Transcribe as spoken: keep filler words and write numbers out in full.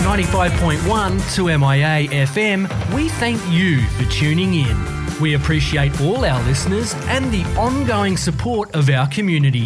ninety-five point one two M I A F M, we thank you for tuning in. We appreciate all our listeners and the ongoing support of our community.